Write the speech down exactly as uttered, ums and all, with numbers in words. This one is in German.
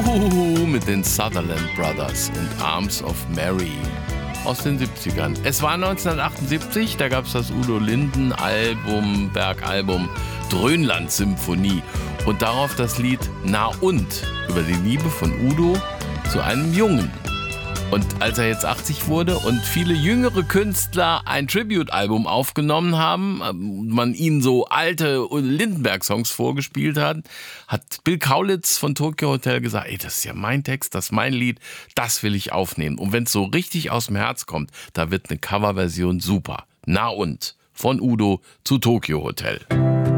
Uhuhu mit den Sutherland Brothers und Arms of Mary aus den siebzigern. Es war neunzehnhundertachtundsiebzig, da gab es das Udo Linden Album, Bergalbum Dröhnland Symphonie und darauf das Lied Na und über die Liebe von Udo zu einem Jungen. Und als er jetzt achtzig wurde und viele jüngere Künstler ein Tribute-Album aufgenommen haben, man ihnen so alte Lindenberg-Songs vorgespielt hat, hat Bill Kaulitz von Tokio Hotel gesagt, ey, das ist ja mein Text, das ist mein Lied, das will ich aufnehmen. Und wenn es so richtig aus dem Herz kommt, da wird eine Coverversion super. Na und? Von Udo zu Tokio Hotel.